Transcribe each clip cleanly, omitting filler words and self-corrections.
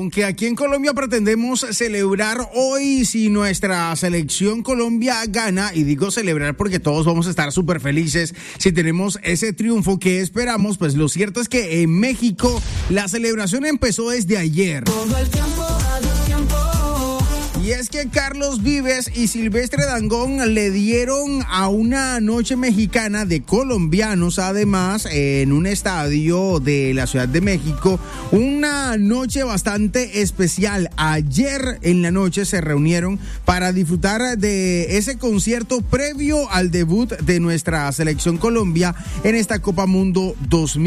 aunque aquí en Colombia pretendemos celebrar hoy si nuestra selección Colombia gana, y digo celebrar porque todos vamos a estar súper felices si tenemos ese triunfo que esperamos, pues lo cierto es que en México la celebración empezó desde ayer. Todo el tiempo, a tu tiempo. Y es que Carlos Vives y Silvestre Dangond le dieron a una noche mexicana de colombianos, además, en un estadio de la Ciudad de México, una noche bastante especial. Ayer en la noche se reunieron para disfrutar de ese concierto previo al debut de nuestra selección Colombia en esta Copa Mundo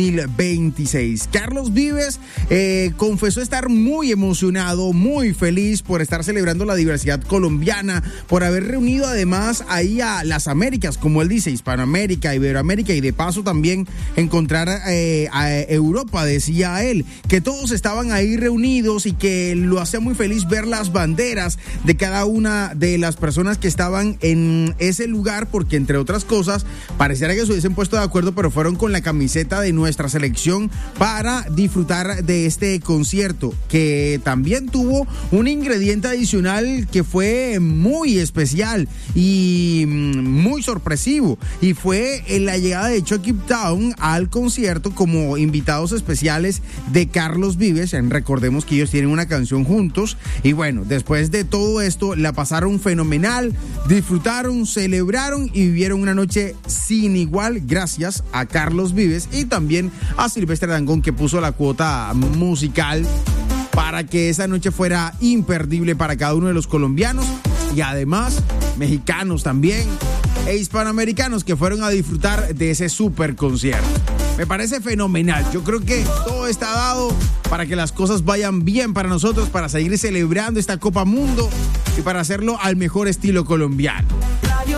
2026. Carlos Vives confesó estar muy emocionado, muy feliz por estar celebrando la diversidad colombiana, por haber reunido además ahí a las Américas, como él dice, Hispanoamérica, Iberoamérica, y de paso también encontrar a Europa. Decía él que todos estaban ahí reunidos y que lo hacía muy feliz ver las banderas de cada una de las personas que estaban en ese lugar, porque entre otras cosas pareciera que se hubiesen puesto de acuerdo, pero fueron con la camiseta de nuestra selección para disfrutar de este concierto, que también tuvo un ingrediente adicional que fue muy especial y muy sorpresivo, y fue la llegada de Chucky Town al concierto como invitados especiales de Carlos Vives. Recordemos que ellos tienen una canción juntos, y bueno, después de todo esto la pasaron fenomenal, disfrutaron, celebraron y vivieron una noche sin igual gracias a Carlos Vives y también a Silvestre Dangond, que puso la cuota musical para que esa noche fuera imperdible para cada uno de los colombianos, y además mexicanos también e hispanoamericanos que fueron a disfrutar de ese super concierto. Me parece fenomenal. Yo creo que todo está dado para que las cosas vayan bien para nosotros, para seguir celebrando esta Copa Mundo y para hacerlo al mejor estilo colombiano.